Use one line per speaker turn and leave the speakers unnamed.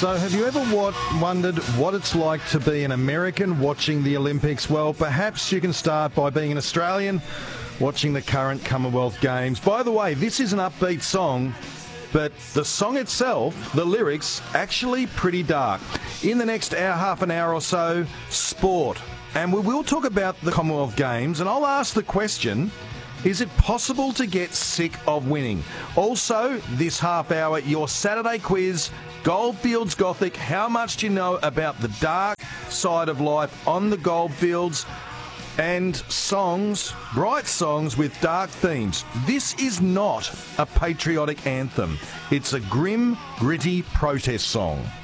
So have you ever wondered what it's like to be an American watching the Olympics? Well, perhaps you can start by being an Australian watching the current Commonwealth Games. By the way, this is an upbeat song, but the song itself, the lyrics, actually pretty dark. In the next hour, half an hour or so, sport. And we will talk about the Commonwealth Games, and I'll ask the question, is it possible to get sick of winning? Also, this half hour, your Saturday quiz, Goldfields Gothic. How much do you know about the dark side of life on the Goldfields? And songs, bright songs with dark themes. This is not a patriotic anthem. It's a grim, gritty protest song.